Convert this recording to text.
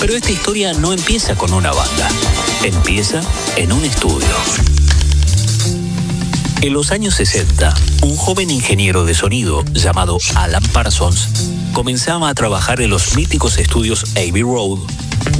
Pero esta historia no empieza con una banda. Empieza en un estudio. En los años 60, un joven ingeniero de sonido llamado Alan Parsons comenzaba a trabajar en los míticos estudios Abbey Road,